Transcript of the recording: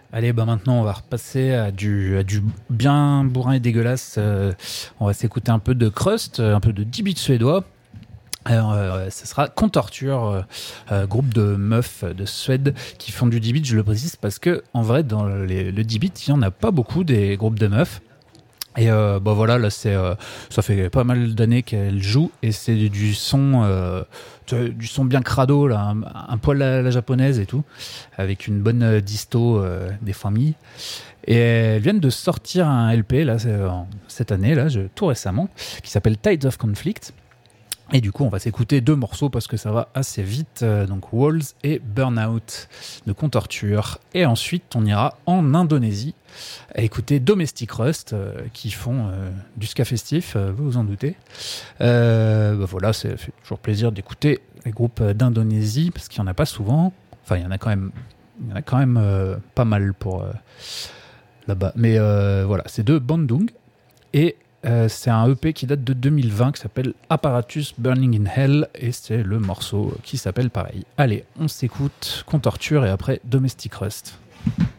Allez, bah maintenant on va repasser à du bien bourrin et dégueulasse. On va s'écouter un peu de Crust, un peu de 10 bits suédois. Alors, ce sera Contorture, groupe de meufs de Suède qui font du 10 bits, je le précise, parce que en vrai, dans le 10 bits, il n'y en a pas beaucoup des groupes de meufs. Et bah voilà, là, ça fait pas mal d'années qu'elle joue, et c'est du son bien crado, là, un poil à la japonaise et tout, avec une bonne disto des familles. Et elles viennent de sortir un LP là, cette année, là, tout récemment, qui s'appelle Tides of Conflict. Et du coup, on va s'écouter deux morceaux parce que ça va assez vite. Donc Walls et Burnout de Contorture. Et ensuite, on ira en Indonésie à écouter Domestic Rust qui font du ska festif, vous vous en doutez. Bah voilà, ça fait toujours plaisir d'écouter les groupes d'Indonésie parce qu'il n'y en a pas souvent. Enfin, il y en a quand même pas mal pour là-bas. Mais voilà, c'est de Bandung. Et c'est un EP qui date de 2020 qui s'appelle Apparatus Burning in Hell et c'est le morceau qui s'appelle pareil. Allez, on s'écoute Contorture et après Domestic Rust.